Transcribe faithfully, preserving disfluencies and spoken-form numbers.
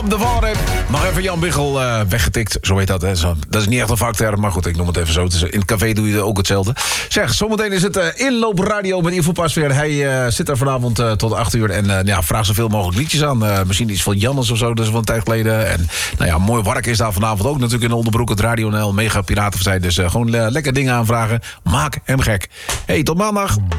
op de valreep. Nog even Jan Biggel uh, weggetikt, zo heet dat. Hè. Zo, dat is niet echt een vakterm, maar goed, ik noem het even zo. Dus in het café doe je ook hetzelfde. Zeg, zometeen is het uh, inloopradio met Ivo Pasveer. Hij uh, zit er vanavond uh, tot acht uur en uh, ja, vraagt zoveel mogelijk liedjes aan. Uh, misschien iets van Jannes of zo, dat is wel een tijd geleden. En nou ja, mooi wark is daar vanavond ook natuurlijk in Oldenbroek. Het Radio N L, mega piraten zijn. Dus uh, gewoon uh, lekker dingen aanvragen. Maak hem gek. Hey, tot maandag.